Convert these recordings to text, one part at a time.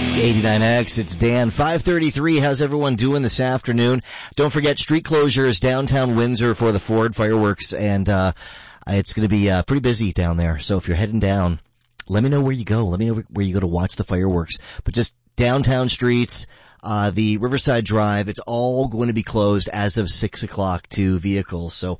89X, it's Dan. 5:33. How's everyone doing this afternoon? Don't forget street closures downtown Windsor for the Ford fireworks, and it's going to be pretty busy down there. So if you're heading down, let me know where you go. Let me know where you go to watch the fireworks. But just downtown streets, the Riverside Drive, it's all going to be closed as of 6 o'clock to vehicles. So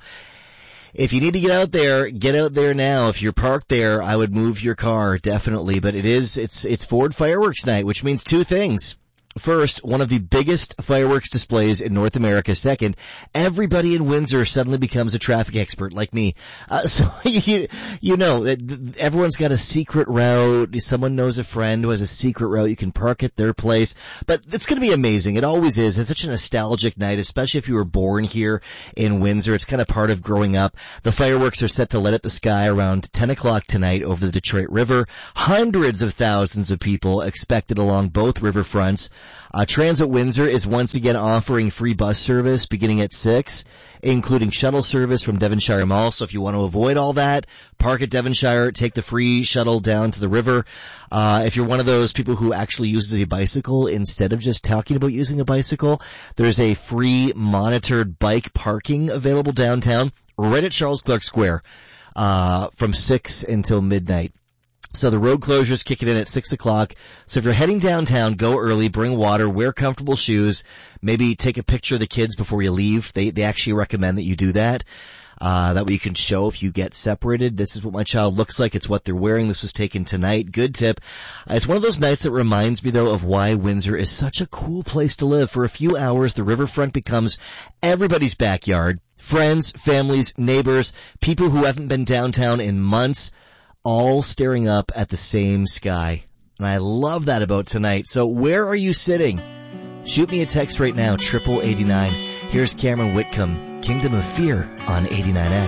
if you need to get out there now. If you're parked there, I would move your car, definitely. But it's Ford Fireworks Night, which means two things. First, one of the biggest fireworks displays in North America. Second, everybody in Windsor suddenly becomes a traffic expert like me. So you know, everyone's got a secret route. Someone knows a friend who has a secret route. You can park at their place. But it's going to be amazing. It always is. It's such a nostalgic night, especially if you were born here in Windsor. It's kind of part of growing up. The fireworks are set to light up the sky around 10 o'clock tonight over the Detroit River. Hundreds of thousands of people expected along both riverfronts. Transit Windsor is once again offering free bus service beginning at 6, including shuttle service from Devonshire Mall. So if you want to avoid all that, park at Devonshire, take the free shuttle down to the river. If you're one of those people who actually uses a bicycle instead of just talking about using a bicycle, there's a free monitored bike parking available downtown right at Charles Clark Square from 6 until midnight. So the road closures kicking in at 6 o'clock. So if you're heading downtown, go early, bring water, wear comfortable shoes, maybe take a picture of the kids before you leave. They actually recommend that you do that. That way you can show if you get separated. This is what my child looks like. It's what they're wearing. This was taken tonight. Good tip. It's one of those nights that reminds me, though, of why Windsor is such a cool place to live. For a few hours, the riverfront becomes everybody's backyard. Friends, families, neighbors, people who haven't been downtown in months, all staring up at the same sky. And I love that about tonight. So where are you sitting? Shoot me a text right now, 8889. Here's Cameron Whitcomb, Kingdom of Fear on 89X.